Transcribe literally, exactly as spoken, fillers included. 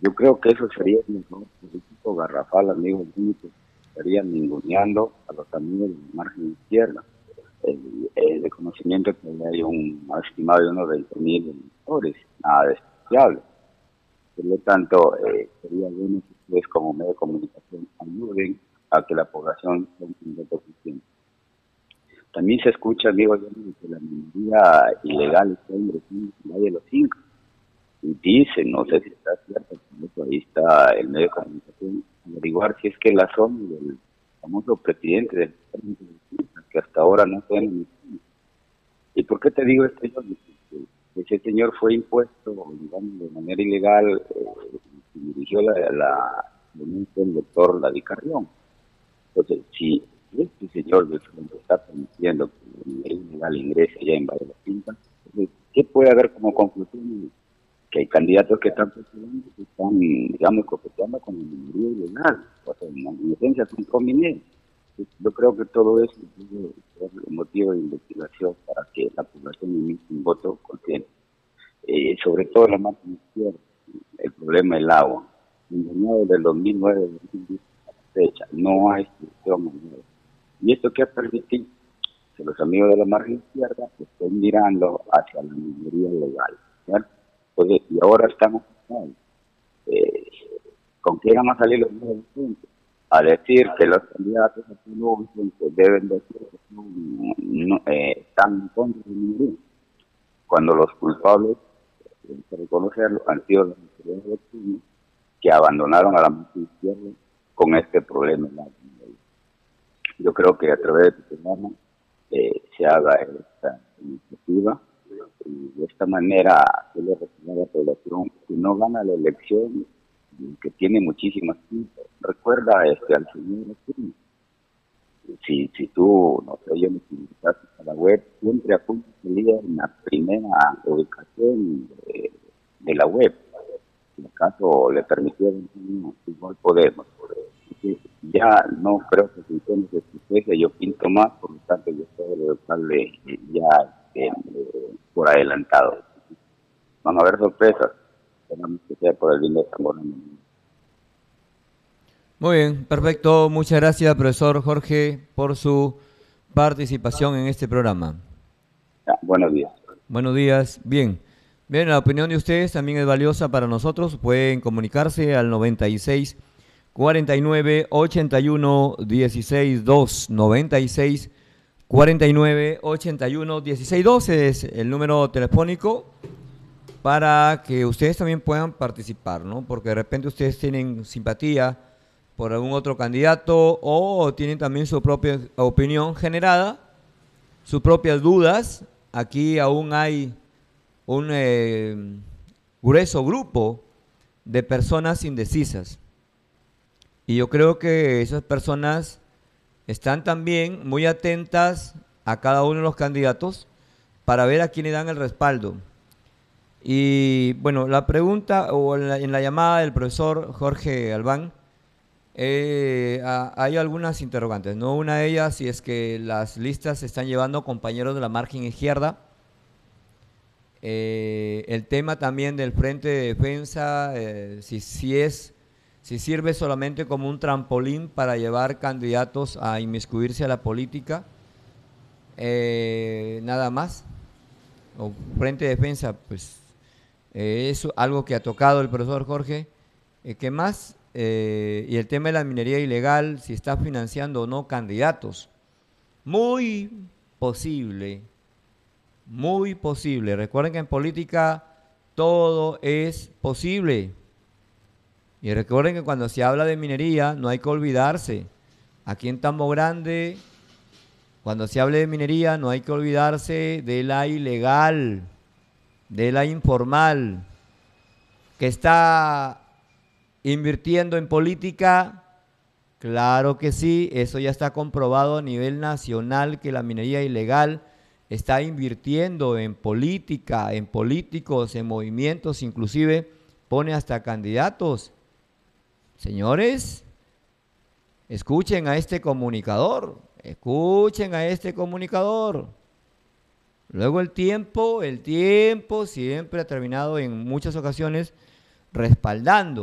Yo creo que eso sería el mejor político garrafal, amigo mío, que estarían ninguneando a los amigos de la margen izquierda. El, el de conocimiento que hay un estimado de unos veinte mil electores, nada despreciable. Por lo tanto, eh, sería bueno que ustedes como medio de comunicación ayuden a que la población sea un piloto eficiente. También se escucha, amigo, que la minería ilegal está ingresando en el Valle de los Incas. Y dicen, no sé si está cierto, pero ahí está el medio de comunicación, averiguar si es que la zona del famoso presidente del que hasta ahora no se han emitido. ¿Y por qué te digo esto? Ese señor fue impuesto, digamos, de manera ilegal, eh, y dirigió la, la denuncia del doctor David Carrión. Entonces, si este señor de frente está permitiendo que de manera ilegal ingrese allá en Valle de las Pintas, entonces, ¿qué puede haber como conclusión? Que hay candidatos que están postulando, que están, digamos, coqueteando con la minería ilegal, o sea, en esencia son prominentes. Yo creo que todo eso es un motivo de investigación para que la población emita un voto consciente. Eh, sobre todo la margen izquierda, el problema del agua. Desde el dos mil nueve, dos mil diez, a la fecha, no hay solución. Y esto que ha permitido que los amigos de la margen izquierda estén mirando hacia la minería legal, ¿cierto? Entonces, y ahora estamos eh, con qué van a salir los nuevos puntos a decir que los candidatos a nuevos puntos deben decir que son, no, eh, están en contra de minería, cuando los culpables, hay que reconocerlo, han sido las autoridades de Chile que abandonaron a la margen izquierda con este problema. Yo creo que a través de este programa eh, se haga esta iniciativa y de esta manera se le recordar a la población que no gana la elección, que tiene muchísimas pistas. Recuerda este, al señor Aquino. Si, si tú, no sé, yo me invitaste a la web, siempre apunta salía en la primera ubicación de, de la web. En acaso le permitieron, igual podemos. Ya no creo que se entienda de estrategia, yo pinto más, por lo tanto yo soy el local de ya eh, eh, por adelantado. Van a haber sorpresas, esperamos que sea por el bien de Zamora. Muy bien, perfecto. Muchas gracias, profesor Jorge, por su participación en este programa. Ya, buenos días. Buenos días. Bien. Bien, la opinión de ustedes también es valiosa para nosotros. Pueden comunicarse al noventa y seis, cuarenta y nueve, ochenta y uno, dieciséis, dos. noventa y seis, cuarenta y nueve, ochenta y uno, dieciséis, dos es el número telefónico para que ustedes también puedan participar, ¿no? Porque de repente ustedes tienen simpatía por algún otro candidato o tienen también su propia opinión generada, sus propias dudas. Aquí aún hay un eh, grueso grupo de personas indecisas. Y yo creo que esas personas están también muy atentas a cada uno de los candidatos para ver a quién le dan el respaldo. Y bueno, la pregunta o en la, en la llamada del profesor Jorge Albán, eh, a, hay algunas interrogantes, ¿no? Una de ellas, si es que las listas se están llevando compañeros de la margen izquierda. Eh, el tema también del frente de defensa, eh, si, si, es, si sirve solamente como un trampolín para llevar candidatos a inmiscuirse a la política, eh, nada más. O frente de defensa, pues eh, es algo que ha tocado el profesor Jorge. Eh, ¿Qué más? Eh, y el tema de la minería ilegal, si está financiando o no candidatos. Muy posible, muy posible. Recuerden que en política todo es posible. Y recuerden que cuando se habla de minería no hay que olvidarse. Aquí en Tambo Grande, cuando se hable de minería no hay que olvidarse de la ilegal, de la informal, que está invirtiendo en política. Claro que sí, eso ya está comprobado a nivel nacional, que la minería ilegal está invirtiendo en política, en políticos, en movimientos, inclusive pone hasta candidatos. Señores, escuchen a este comunicador, escuchen a este comunicador. Luego el tiempo, el tiempo siempre ha terminado en muchas ocasiones respaldando